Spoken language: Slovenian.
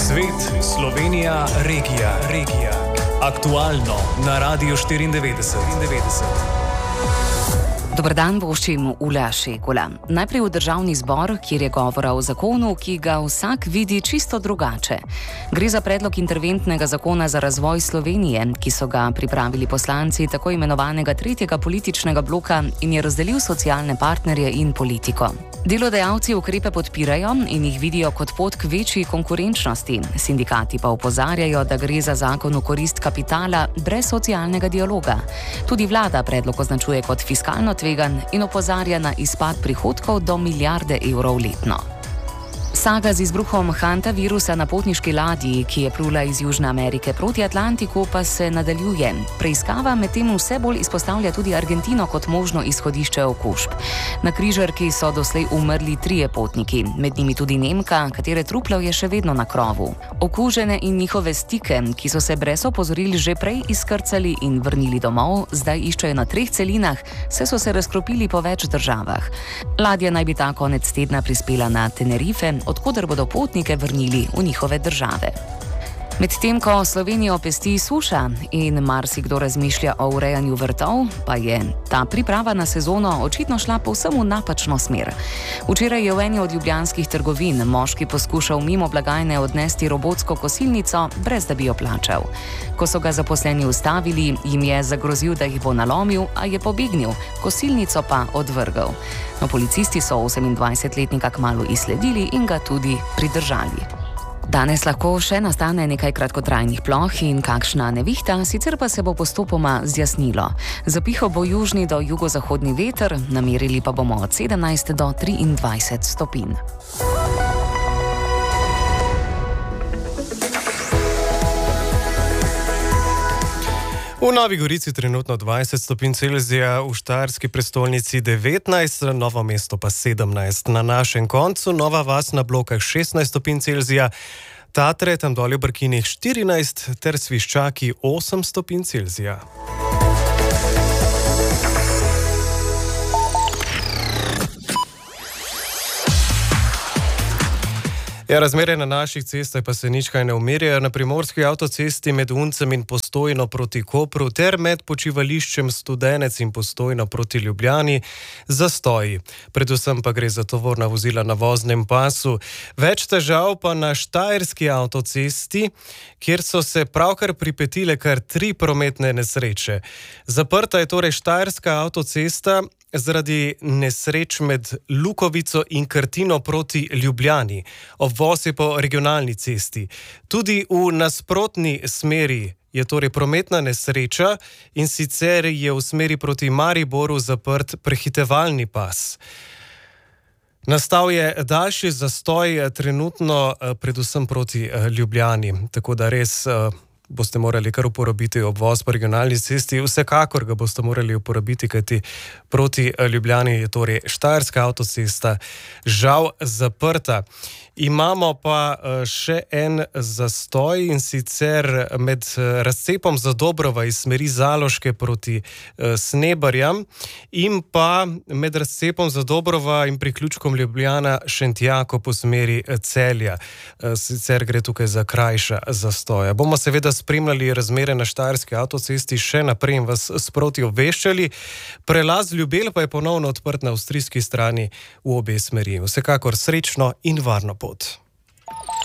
Svet, Slovenija, regija. Aktualno na Radiu 94. Dober dan, voščim Ula Šegula. Najprej v Državni zbor, kjer je govora o zakonu, ki ga vsak vidi čisto drugače. Gre za predlog interventnega zakona za razvoj Slovenije, ki so ga pripravili poslanci tako imenovanega tretjega političnega bloka in je razdelil socialne partnerje in politiko. Delodajalci ukrepe podpirajo in jih vidijo kot pot k večji konkurenčnosti. Sindikati pa opozarjajo, da gre za zakon v korist kapitala brez socialnega dialoga. Tudi vlada predlog označuje kot fiskalno tvegan in opozarja na izpad prihodkov do milijarde evrov letno. Saga z izbruhom hantavirusa na potniški ladji, ki je plula iz Južne Amerike proti Atlantiku, pa se nadaljuje. Preiskava medtem vse bolj izpostavlja tudi Argentino kot možno izhodišče okužb. Na križarki so doslej umrli 3 potniki, med njimi tudi Nemka, katere truplo je še vedno na krovu. Okužene in njihove stike, ki so se brez opozoril že prej izkrcali in vrnili domov, zdaj iščejo na 3 celinah, saj so se razkropili po več državah. Ladja naj bi ta konec tedna prispela na Tenerife, odkoder bodo potnike vrnili v njihove države. Medtem ko Slovenijo pesti suša in marsikdo razmišlja o urejanju vrtov, pa je ta priprava na sezono očitno šla povsem v napačno smer. Včeraj je v eni od ljubljanskih trgovin moški poskušal mimo blagajne odnesti robotsko kosilnico, brez da bi jo plačal. Ko so ga zaposleni ustavili, jim je zagrozil, da jih bo nalomil, a je pobegnil, kosilnico pa odvrgel. No, policisti so 28-letnika kmalu izsledili in ga tudi pridržali. Danes lahko še nastane nekaj kratkotrajnih ploh in kakšna nevihta, sicer pa se bo postopoma zjasnilo. Zapihal bo južni do jugozahodni veter, namerili pa bomo od 17 do 23 stopinj. V Novi Gorici trenutno 20 stopinj Celzija, v štajerski prestolnici 19, Novo mesto pa 17. Na našem koncu Nova Vas na Blokah 16 stopinj Celzija, Tatre tam dolje v Brkinih 14 ter Sviščaki 8 stopinj Celzija. Ja, razmere na naših cestah pa se nič kaj ne umirjajo. Na primorski avtocesti med Uncem in Postojno proti Kopru ter med počivališčem Studenec in Postojno proti Ljubljani zastoji. Predvsem pa gre za tovorna vozila na voznem pasu. Več težav pa na štajerski avtocesti, kjer so se pravkar pripetile kar 3 prometne nesreče. Zaprta je torej štajerska avtocesta zaradi nesreč med Lukovico in Krtino proti Ljubljani. Obvoz je po regionalni cesti. Tudi v nasprotni smeri je torej prometna nesreča in sicer je v smeri proti Mariboru zaprt prehitevalni pas. Nastal je daljši zastoj trenutno predvsem proti Ljubljani, tako da res boste morali kar uporabiti obvoz po regionalni cesti. Vsekakor ga boste morali uporabiti, kajti proti Ljubljani je torej štajerska avtocesta žal zaprta. Imamo pa še en zastoj in sicer med razcepom Zadobrova iz smeri Zaloške proti Snebarjam in pa med razcepom Zadobrova in priključkom Ljubljana Šentjako po smeri Celja. Sicer gre tukaj za krajša zastoja. Bomo seveda spremljali razmere na štajerski avtocesti še naprej in vas sproti obveščali. Prelaz Ljubelj pa je ponovno odprt na avstrijski strani v obe smeri. Vsekakor srečno in varno pot.